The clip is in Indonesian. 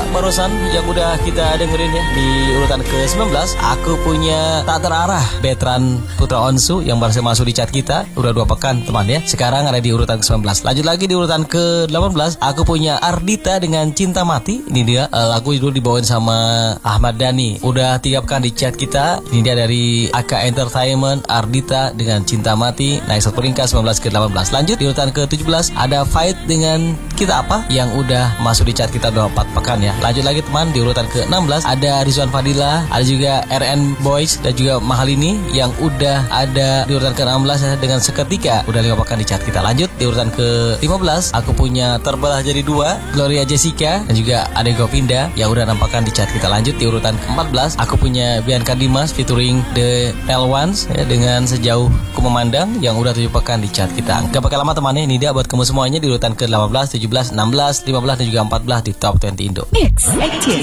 barusan yang udah kita dengerin ya di urutan ke-19. Aku punya Tak Terarah, Betran Putra Onsu yang baru masuk di chat kita. Udah 2 pekan teman ya. Sekarang ada di urutan ke-19. Lanjut lagi di urutan ke-18. Aku punya Ardita dengan Cinta Mati. Ini dia lagu dulu dibawain sama Ahmad Dhani. Udah 3 pekan di chat kita. Ini dia dari AK Entertainment, Ardita dengan Cinta Mati. Naik 1 peringkat 19 ke 18. Lanjut di urutan ke-17 ada Fight dengan Kita Apa yang udah masuk di chat kita 24 pekan ya. Lanjut lagi teman di urutan ke-16 ada Rizwan Fadila, ada juga RN Boys dan juga Mahalini yang udah ada di urutan ke-16 ya, dengan Seketika udah 5 pekan di chat kita. Lanjut di urutan ke-15 aku punya Terbelah Jadi 2, Gloria Jessica dan juga Ade Gopinda yang udah 6 pekan di chat kita. Lanjut di urutan ke-14 aku punya Bianca Dimas featuring The L1s ya, dengan Sejauh Ku Memandang yang udah 7 pekan di chat kita. Gak pakai lama teman ya, ini dia buat kamu semuanya di urutan ke-18, 17, 16, 15 dan juga 14 di Top 20 Indo. Mix Active.